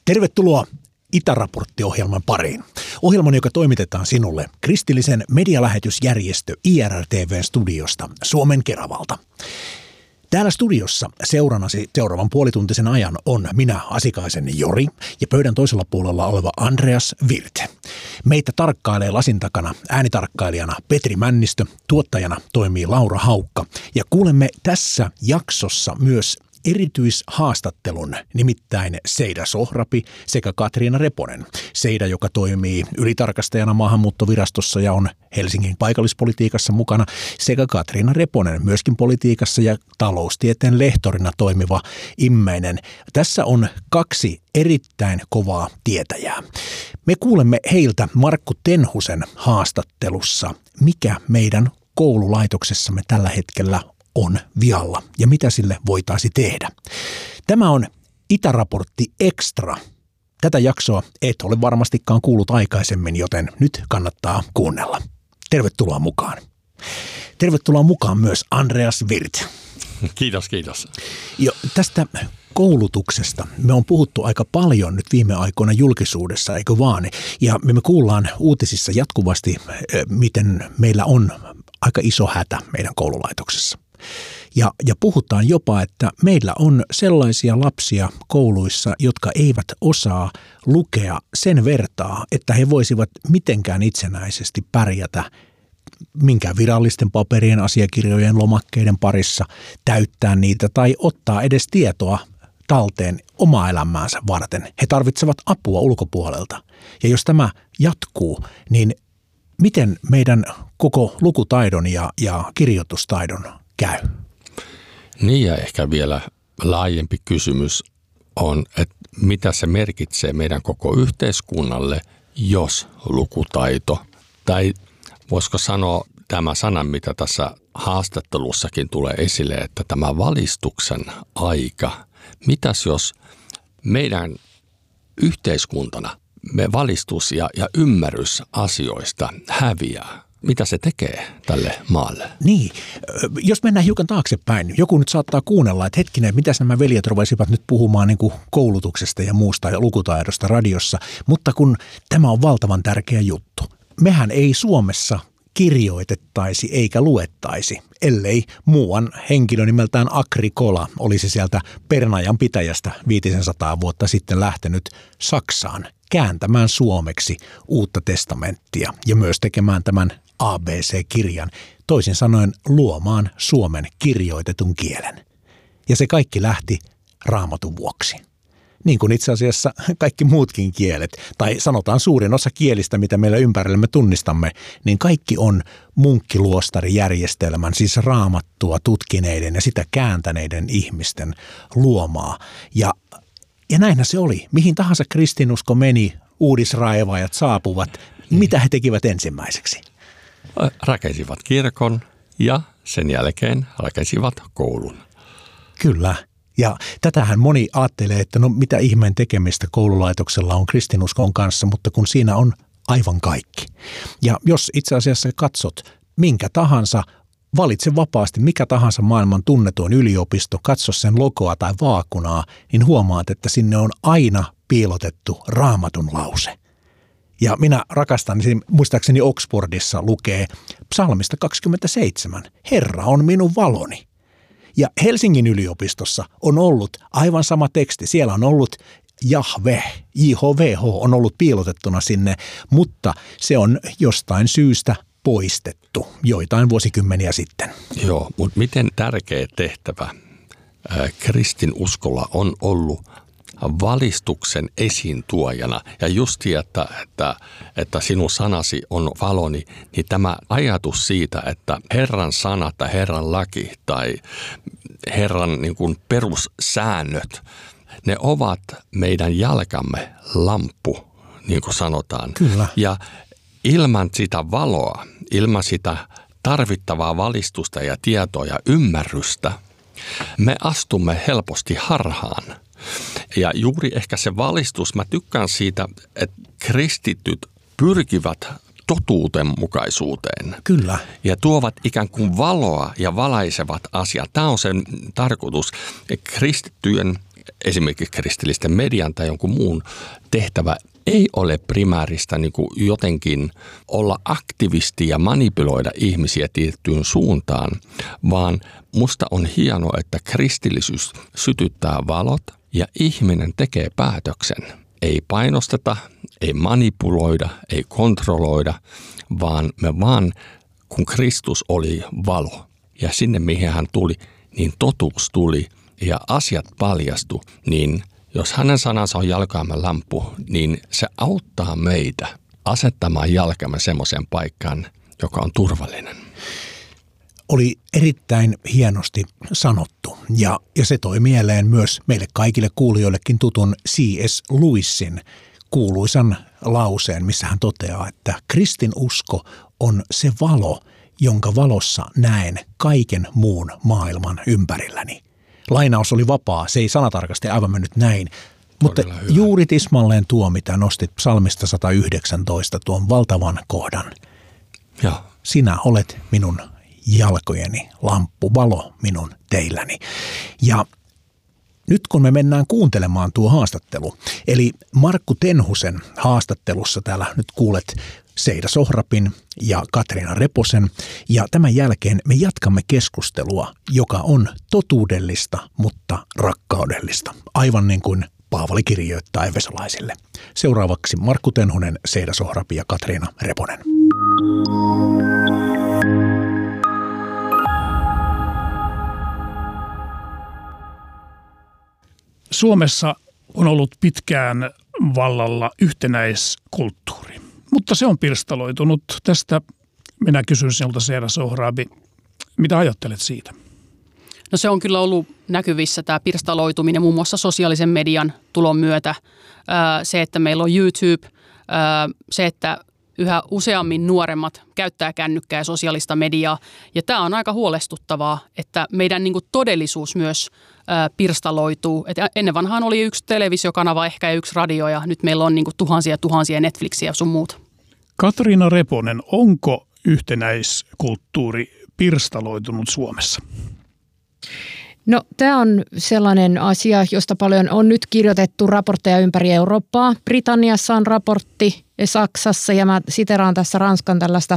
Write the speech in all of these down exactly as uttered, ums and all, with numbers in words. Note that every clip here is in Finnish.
Tervetuloa Itäraportti-ohjelman pariin. Ohjelman, joka toimitetaan sinulle kristillisen medialähetysjärjestö I R L T V-studiosta Suomen Keravalta. Täällä studiossa seurannasi seuraavan puolituntisen ajan on minä, Asikaisen Jori, ja pöydän toisella puolella oleva Andreas Wirth. Meitä tarkkailee lasin takana äänitarkkailijana Petri Männistö, tuottajana toimii Laura Haukka, ja kuulemme tässä jaksossa myös erityishaastattelun, nimittäin Seida Sohrapi sekä Katriina Reponen. Seida, joka toimii ylitarkastajana maahanmuuttovirastossa ja on Helsingin paikallispolitiikassa mukana, sekä Katriina Reponen myöskin politiikassa ja taloustieteen lehtorina toimiva immeinen. Tässä on kaksi erittäin kovaa tietäjää. Me kuulemme heiltä Markku Tenhusen haastattelussa, mikä meidän koululaitoksessamme tällä hetkellä on vialla ja mitä sille voitaisiin tehdä. Tämä on Itäraportti Extra. Tätä jaksoa et ole varmastikaan kuullut aikaisemmin, joten nyt kannattaa kuunnella. Tervetuloa mukaan. Tervetuloa mukaan myös Andreas Wirth. Kiitos, kiitos. Jo, tästä koulutuksesta me on puhuttu aika paljon nyt viime aikoina julkisuudessa, eikö vaan? Ja me kuullaan uutisissa jatkuvasti, miten meillä on aika iso hätä meidän koululaitoksessa. Ja, ja puhutaan jopa, että meillä on sellaisia lapsia kouluissa, jotka eivät osaa lukea sen vertaa, että he voisivat mitenkään itsenäisesti pärjätä minkään virallisten paperien, asiakirjojen, lomakkeiden parissa, täyttää niitä tai ottaa edes tietoa talteen omaa elämäänsä varten. He tarvitsevat apua ulkopuolelta. Ja jos tämä jatkuu, niin miten meidän koko lukutaidon ja, ja kirjoitustaidon käy? Niin, ja ehkä vielä laajempi kysymys on, että mitä se merkitsee meidän koko yhteiskunnalle, jos lukutaito, tai voisiko sanoa tämä sana, mitä tässä haastattelussakin tulee esille, että tämä valistuksen aika, mitäs jos meidän yhteiskuntana me valistus ja, ja ymmärrys asioista häviää? Mitä se tekee tälle maalle? Niin, jos mennään hiukan taaksepäin, joku nyt saattaa kuunnella, että hetkinen, mitäs nämä veljet ruvasivat nyt puhumaan niin kuin koulutuksesta ja muusta ja lukutaidosta radiossa, mutta kun tämä on valtavan tärkeä juttu. Mehän ei Suomessa kirjoitettaisi eikä luettaisi, ellei muuan henkilö nimeltään Agrikola olisi sieltä Pernajan pitäjästä viisisataa vuotta sitten lähtenyt Saksaan kääntämään suomeksi Uutta testamenttia ja myös tekemään tämän A B C-kirjan, toisin sanoen luomaan Suomen kirjoitetun kielen. Ja se kaikki lähti Raamatun vuoksi. Niin kuin itse asiassa kaikki muutkin kielet, tai sanotaan suurin osa kielistä, mitä meillä ympärillämme tunnistamme, niin kaikki on munkkiluostarijärjestelmän, siis raamattua tutkineiden ja sitä kääntäneiden ihmisten luomaa. Ja, ja näinhän se oli. Mihin tahansa kristinusko meni, uudisraivaajat saapuvat, mitä he tekivät ensimmäiseksi? Rakensivat kirkon ja sen jälkeen rakensivat koulun. Kyllä. Ja tätähän moni ajattelee, että no mitä ihmeen tekemistä koululaitoksella on kristinuskon kanssa, mutta kun siinä on aivan kaikki. Ja jos itse asiassa katsot minkä tahansa, valitse vapaasti mikä tahansa maailman tunnetuin yliopisto, katso sen logoa tai vaakunaa, niin huomaat, että sinne on aina piilotettu Raamatun lause. Ja minä rakastan, muistaakseni Oxfordissa lukee psalmista kaksikymmentäseitsemän, Herra on minun valoni. Ja Helsingin yliopistossa on ollut aivan sama teksti. Siellä on ollut Jahve, J H V H on ollut piilotettuna sinne, mutta se on jostain syystä poistettu joitain vuosikymmeniä sitten. Joo, mutta miten tärkeä tehtävä äh, kristinuskolla on ollut valistuksen esiintuojana. Ja just että, että, että sinun sanasi on valoni, niin tämä ajatus siitä, että Herran sana tai Herran laki tai Herran niin kuin perussäännöt, ne ovat meidän jalkamme lamppu, niin kuin sanotaan. Kyllä. Ja ilman sitä valoa, ilman sitä tarvittavaa valistusta ja tietoa ja ymmärrystä, me astumme helposti harhaan. Ja juuri ehkä se valistus, mä tykkään siitä, että kristityt pyrkivät totuudenmukaisuuteen. Kyllä. Ja tuovat ikään kuin valoa ja valaisevat asiat. Tämä on sen tarkoitus. Kristittyjen esimerkiksi kristillisten median tai jonkun muun tehtävä ei ole primääristä niin kuin jotenkin olla aktivisti ja manipuloida ihmisiä tiettyyn suuntaan, vaan musta on hienoa, että kristillisyys sytyttää valot ja ihminen tekee päätöksen. Ei painosteta, ei manipuloida, ei kontrolloida, vaan me vaan, kun Kristus oli valo ja sinne mihin hän tuli, niin totuus tuli ja asiat paljastu, niin jos hänen sanansa on jalkaamme lamppu, niin se auttaa meitä asettamaan jalkamme semmoiseen paikkaan, joka on turvallinen. Oli erittäin hienosti sanottu ja, ja se toi mieleen myös meille kaikille kuulijoillekin tutun C S Lewisin kuuluisan lauseen, missä hän toteaa, että kristinusko on se valo, jonka valossa näen kaiken muun maailman ympärilläni. Lainaus oli vapaa, se ei sanatarkasti aivan mennyt näin, mutta juuri tismalleen tuo, mitä nostit psalmista sata yhdeksäntoista, tuon valtavan kohdan. Ja. Sinä olet minun jalkojeni lamppu, valo minun teilläni. Ja nyt kun me mennään kuuntelemaan tuo haastattelu, eli Markku Tenhusen haastattelussa täällä nyt kuulet Seida Sohrabin ja Katriina Reposen, ja tämän jälkeen me jatkamme keskustelua, joka on totuudellista, mutta rakkaudellista, aivan niin kuin Paavali kirjoittaa efesolaisille. Seuraavaksi Markku Tenhunen, Seida Sohrab ja Katriina Reponen. Suomessa on ollut pitkään vallalla yhtenäiskulttuuri, mutta se on pirstaloitunut. Tästä minä kysyn sinulta, Seida Sohrab, mitä ajattelet siitä? No se on kyllä ollut näkyvissä tämä pirstaloituminen muun muassa sosiaalisen median tulon myötä. Se, että meillä on YouTube, se, että yhä useammin nuoremmat käyttää kännykkää ja sosiaalista mediaa. Ja tämä on aika huolestuttavaa, että meidän niin kuin todellisuus myös ää, pirstaloituu. Et ennen vanhaan oli yksi televisiokanava ehkä ja yksi radio ja nyt meillä on niin kuin tuhansia tuhansia Netflixiä ja sun muuta. Katriina Reponen, onko yhtenäiskulttuuri pirstaloitunut Suomessa? No tämä on sellainen asia, josta paljon on nyt kirjoitettu raportteja ympäri Eurooppaa. Britanniassa on raportti, Saksassa ja mä siteraan tässä Ranskan tällaista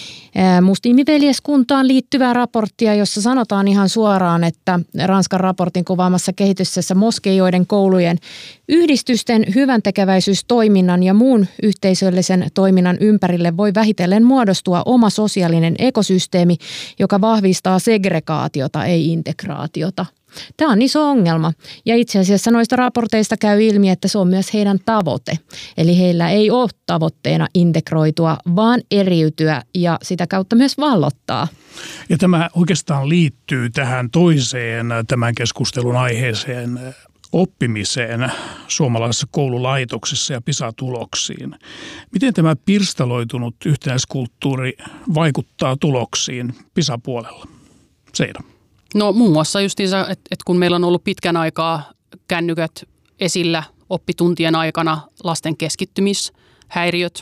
muslimiveljeskuntaan liittyvää raporttia, jossa sanotaan ihan suoraan, että Ranskan raportin kuvaamassa kehityksessä moskeijoiden, koulujen, yhdistysten, hyväntekeväisyystoiminnan ja muun yhteisöllisen toiminnan ympärille voi vähitellen muodostua oma sosiaalinen ekosysteemi, joka vahvistaa segregaatiota, ei integraatiota. Tämä on iso ongelma ja itse asiassa noista raporteista käy ilmi, että se on myös heidän tavoite. Eli heillä ei ole tavoitteena integroitua, vaan eriytyä ja sitä kautta myös vallottaa. Ja tämä oikeastaan liittyy tähän toiseen tämän keskustelun aiheeseen, oppimiseen suomalaisessa koululaitoksessa ja PISA-tuloksiin. Miten tämä pirstaloitunut yhtenäiskulttuuri vaikuttaa tuloksiin PISA-puolella? Seida. No muun muassa justiinsa, että, että kun meillä on ollut pitkän aikaa kännykät esillä oppituntien aikana, lasten keskittymishäiriöt,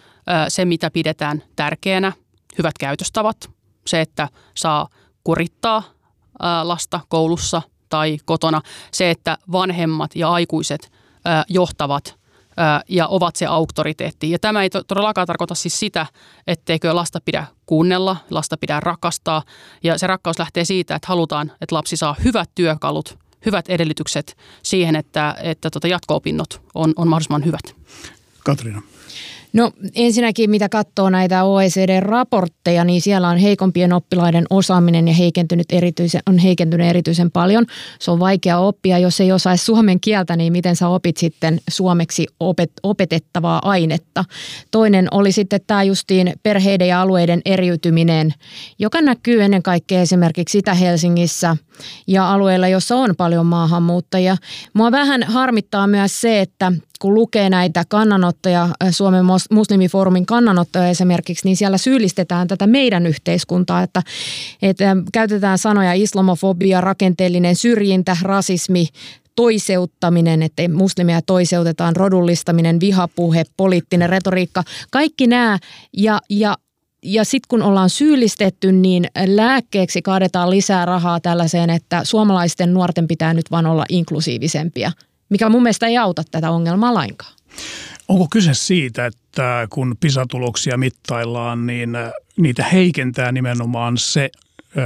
se mitä pidetään tärkeänä, hyvät käytöstavat, se että saa kurittaa lasta koulussa tai kotona, se että vanhemmat ja aikuiset johtavat ja ovat se auktoriteetti. Ja tämä ei todellakaan tarkoita siis sitä, etteikö lasta pidä kuunnella, lasta pidä rakastaa. Ja se rakkaus lähtee siitä, että halutaan, että lapsi saa hyvät työkalut, hyvät edellytykset siihen, että, että tota jatko-opinnot on, on mahdollisimman hyvät. Katriina. No ensinnäkin, mitä katsoo näitä O E C D-raportteja, niin siellä on heikompien oppilaiden osaaminen ja heikentynyt erityisen, on heikentynyt erityisen paljon. Se on vaikea oppia, jos ei osaisi suomen kieltä, niin miten sä opit sitten suomeksi opet, opetettavaa ainetta. Toinen oli sitten tämä justiin perheiden ja alueiden eriytyminen, joka näkyy ennen kaikkea esimerkiksi Itä-Helsingissä ja alueilla, jossa on paljon maahanmuuttajia. Mua vähän harmittaa myös se, että kun lukee näitä kannanottoja, Suomen muslimifoorumin kannanottoja esimerkiksi, niin siellä syyllistetään tätä meidän yhteiskuntaa, että, että käytetään sanoja islamofobia, rakenteellinen syrjintä, rasismi, toiseuttaminen, että muslimia toiseutetaan, rodullistaminen, vihapuhe, poliittinen retoriikka, kaikki nämä ja, ja ja sitten kun ollaan syyllistetty, niin lääkkeeksi kaadetaan lisää rahaa tällaiseen, että suomalaisten nuorten pitää nyt vaan olla inklusiivisempia, mikä mun mielestä ei auta tätä ongelmaa lainkaan. Onko kyse siitä, että kun PISA-tuloksia mittaillaan, niin niitä heikentää nimenomaan se ö,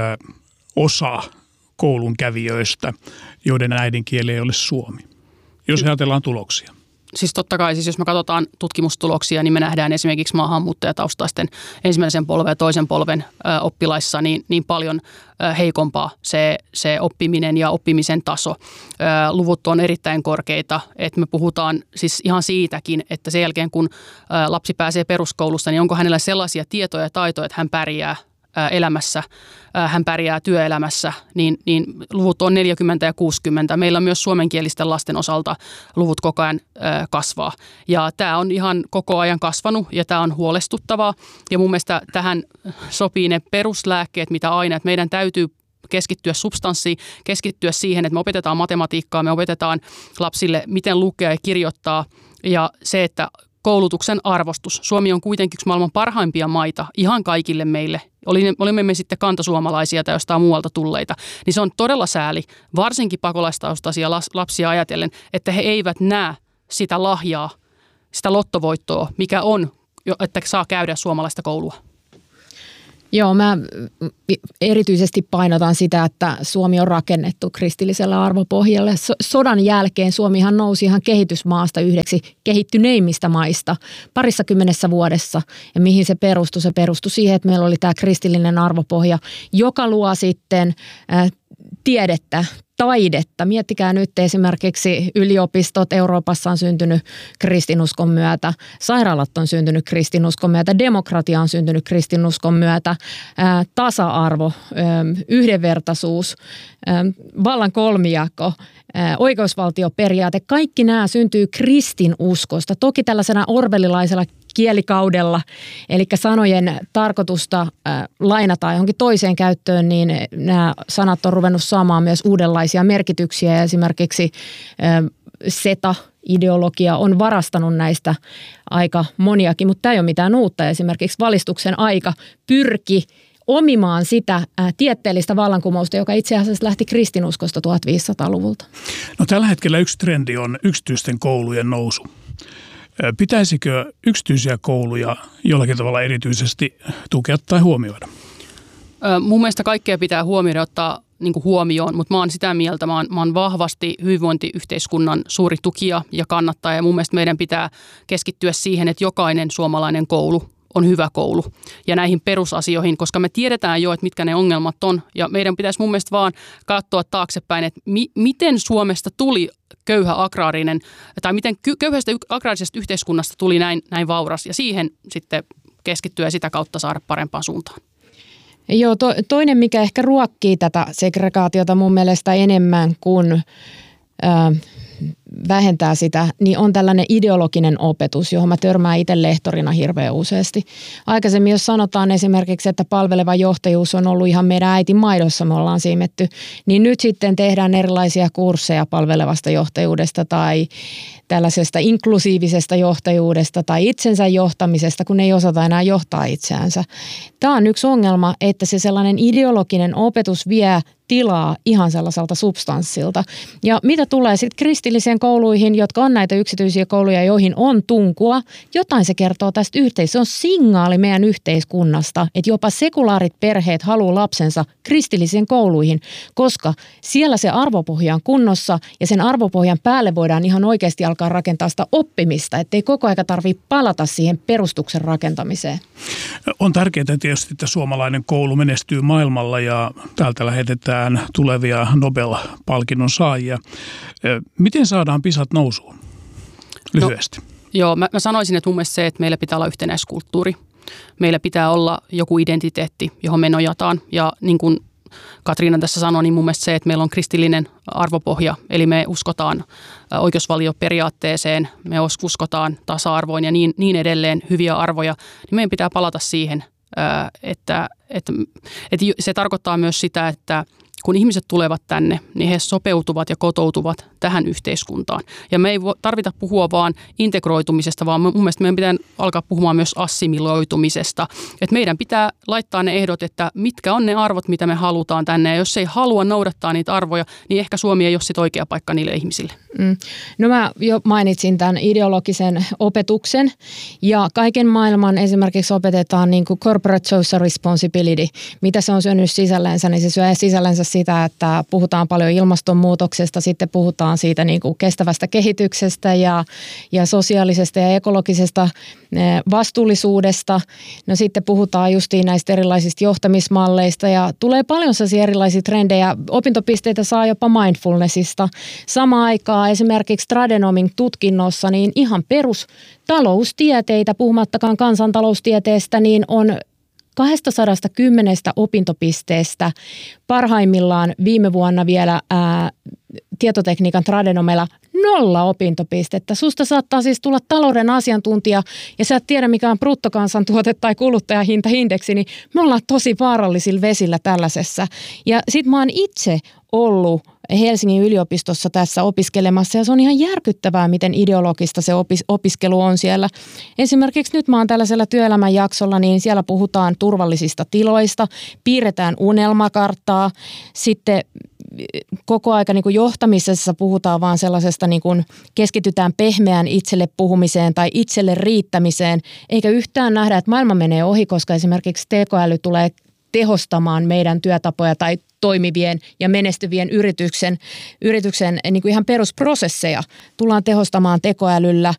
osa koulun kävijöistä, joiden äidinkieli ei ole suomi, jos ajatellaan tuloksia? Siis totta kai, siis jos me katsotaan tutkimustuloksia, niin me nähdään esimerkiksi maahanmuuttajataustaisten ensimmäisen polven ja toisen polven ö, oppilaissa niin, niin paljon ö, heikompaa se, se oppiminen ja oppimisen taso. Ö, luvut on erittäin korkeita, että me puhutaan siis ihan siitäkin, että sen jälkeen kun ö, lapsi pääsee peruskoulusta, niin onko hänellä sellaisia tietoja ja taitoja, että hän pärjää elämässä, hän pärjää työelämässä, niin, niin luvut on neljäkymmentä ja kuusikymmentä. Meillä myös suomenkielisten lasten osalta luvut koko ajan kasvaa. Ja tämä on ihan koko ajan kasvanut ja tämä on huolestuttavaa. Ja mun mielestä tähän sopii ne peruslääkkeet, mitä aina, että meidän täytyy keskittyä substanssiin, keskittyä siihen, että me opetetaan matematiikkaa, me opetetaan lapsille, miten lukea ja kirjoittaa ja se, että koulutuksen arvostus. Suomi on kuitenkin yksi maailman parhaimpia maita ihan kaikille meille. Olimme me sitten kantasuomalaisia tai jostain muualta tulleita. Niin se on todella sääli, varsinkin pakolaistaustaisia lapsia ajatellen, että he eivät näe sitä lahjaa, sitä lottovoittoa, mikä on, että saa käydä suomalaista koulua. Joo, mä erityisesti painotan sitä, että Suomi on rakennettu kristillisellä arvopohjalla. Sodan jälkeen Suomihan nousi ihan kehitysmaasta yhdeksi kehittyneimmistä maista parissa kymmenessä vuodessa. Ja mihin se perustui? Se perustui siihen, että meillä oli tämä kristillinen arvopohja, joka luo sitten äh, tiedettä, taidetta. Miettikää nyt esimerkiksi yliopistot Euroopassa on syntynyt kristinuskon myötä, sairaalat on syntynyt kristinuskon myötä, demokratia on syntynyt kristinuskon myötä, ää, tasa-arvo, ää, yhdenvertaisuus, ää, vallan kolmijako, ää, oikeusvaltioperiaate, kaikki nämä syntyy kristinuskosta. Toki tällaisena orwellilaisella kielikaudella, eli sanojen tarkoitusta äh, lainataan johonkin toiseen käyttöön, niin nämä sanat on ruvennut saamaan myös uudenlaisia merkityksiä ja esimerkiksi äh, SETA-ideologia on varastanut näistä aika moniakin, mutta tämä ei ole mitään uutta. Esimerkiksi valistuksen aika pyrki omimaan sitä äh, tieteellistä vallankumousta, joka itse asiassa lähti kristinuskosta tuhatviisisataaluvulta. No tällä hetkellä yksi trendi on yksityisten koulujen nousu. Pitäisikö yksityisiä kouluja jollakin tavalla erityisesti tukea tai huomioida? Mun mielestä kaikkea pitää huomioida, ottaa niin kuin huomioon, mutta mä oon sitä mieltä, mä oon, mä oon vahvasti hyvinvointiyhteiskunnan suuri tukija ja kannattaja. Ja mun mielestä meidän pitää keskittyä siihen, että jokainen suomalainen koulu on hyvä koulu ja näihin perusasioihin, koska me tiedetään jo, että mitkä ne ongelmat on. Ja meidän pitäisi mun mielestä vaan katsoa taaksepäin, että mi- miten Suomesta tuli köyhä agraarinen, tai miten köyhästä agraarisesta yhteiskunnasta tuli näin, näin vauras, ja siihen sitten keskittyä ja sitä kautta saada parempaan suuntaan. Joo, to, toinen, mikä ehkä ruokkii tätä segregaatiota mun mielestä enemmän kuin äh, vähentää sitä, niin on tällainen ideologinen opetus, johon mä törmään itse lehtorina hirveän useasti. Aikaisemmin, jos sanotaan esimerkiksi, että palveleva johtajuus on ollut ihan meidän äitin maidossa, me ollaan siimetty, niin nyt sitten tehdään erilaisia kursseja palvelevasta johtajuudesta tai tällaisesta inklusiivisesta johtajuudesta tai itsensä johtamisesta, kun ei osata enää johtaa itseänsä. Tämä on yksi ongelma, että se sellainen ideologinen opetus vie tilaa ihan sellaiselta substanssilta. Ja mitä tulee sitten kristilliseen kouluihin, jotka on näitä yksityisiä kouluja, joihin on tunkua, jotain se kertoo tästä yhteisöstä. Se on signaali meidän yhteiskunnasta, että jopa sekulaarit perheet haluaa lapsensa kristillisiin kouluihin, koska siellä se arvopohja on kunnossa ja sen arvopohjan päälle voidaan ihan oikeasti alkaa rakentaa sitä oppimista, ettei koko ajan tarvitse palata siihen perustuksen rakentamiseen. On tärkeää tietysti, että suomalainen koulu menestyy maailmalla ja täältä lähetetään tulevia Nobel-palkinnon saajia. Miten saadaan PISAt nousuun? Lyhyesti. No, joo, mä, mä sanoisin, että mun mielestä se, että meillä pitää olla yhtenäiskulttuuri. Meillä pitää olla joku identiteetti, johon me nojataan. Ja niin kuin Katriina tässä sanoi, niin mun mielestä se, että meillä on kristillinen arvopohja. Eli me uskotaan oikeusvalioperiaatteeseen, me uskotaan tasa-arvoon ja niin, niin edelleen hyviä arvoja. Niin meidän pitää palata siihen, että, että, että se tarkoittaa myös sitä, että kun ihmiset tulevat tänne, niin he sopeutuvat ja kotoutuvat tähän yhteiskuntaan. Ja me ei tarvita puhua vaan integroitumisesta, vaan mun mielestä meidän pitää alkaa puhumaan myös assimiloitumisesta. Että meidän pitää laittaa ne ehdot, että mitkä on ne arvot, mitä me halutaan tänne. Ja jos ei halua noudattaa niitä arvoja, niin ehkä Suomi ei ole sit oikea paikka niille ihmisille. Mm. No mä jo mainitsin tämän ideologisen opetuksen. Ja kaiken maailman esimerkiksi opetetaan niin kuin corporate social responsibility. Mitä se on syönyt sisällänsä, niin se syö sisällänsä sitä, että puhutaan paljon ilmastonmuutoksesta, sitten puhutaan siitä niin kuin kestävästä kehityksestä ja, ja sosiaalisesta ja ekologisesta vastuullisuudesta. No sitten puhutaan justiin näistä erilaisista johtamismalleista ja tulee paljon sellaisia erilaisia trendejä. Opintopisteitä saa jopa mindfulnessista. Samaan aikaan esimerkiksi Tradenomin tutkinnossa niin ihan perustaloustieteitä, puhumattakaan kansantaloustieteestä, niin on kaksisataakymmenen opintopisteestä parhaimmillaan viime vuonna vielä ää, tietotekniikan Tradenomella nolla opintopistettä. Susta saattaa siis tulla talouden asiantuntija ja sä et tiedä mikä on bruttokansantuote tai kuluttajahintaindeksi, niin me ollaan tosi vaarallisilla vesillä tällaisessa. Ja sit mä oon itse ollut Helsingin yliopistossa tässä opiskelemassa ja se on ihan järkyttävää, miten ideologista se opis- opiskelu on siellä. Esimerkiksi nyt mä oon tällaisella työelämän jaksolla, niin siellä puhutaan turvallisista tiloista, piirretään unelmakarttaa, sitten koko aika niin kuin johtamisessa puhutaan vaan sellaisesta, niin kuin keskitytään pehmeään itselle puhumiseen tai itselle riittämiseen, eikä yhtään nähdä, että maailma menee ohi, koska esimerkiksi tekoäly tulee tehostamaan meidän työtapoja tai toimivien ja menestyvien yrityksen, yrityksen niin kuin ihan perusprosesseja tullaan tehostamaan tekoälyllä